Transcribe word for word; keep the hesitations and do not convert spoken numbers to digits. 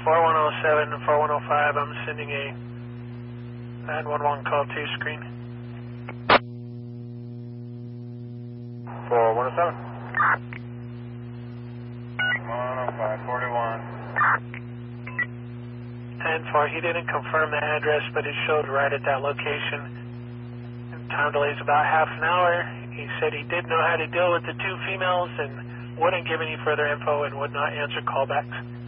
four one zero seven and four one zero five, I'm sending a nine one one call to your screen. four one zero seven. one oh five, forty-one. ten four, he didn't confirm the address, but it showed right at that location. Time delay is about half an hour. He said he did know how to deal with the two females and wouldn't give any further info and would not answer callbacks.